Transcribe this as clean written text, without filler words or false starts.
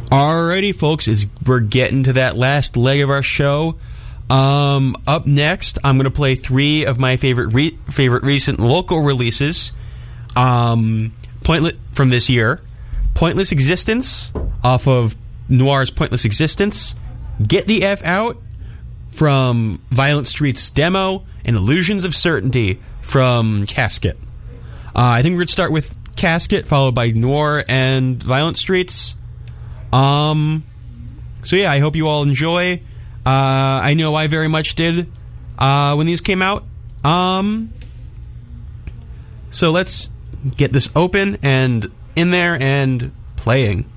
Alrighty, folks, we're getting to that last leg of our show. Up next, I'm going to play 3 of my favorite recent local releases. Pointless from this year. Pointless Existence off of Noir's Pointless Existence. Get the F Out from Violent Street's demo. And Illusions of Certainty from Casket. I think we're going to start with Casket, followed by Noir and Violent Streets. So yeah, I hope you all enjoy. I know I very much did when these came out. So let's get this open and in there and playing.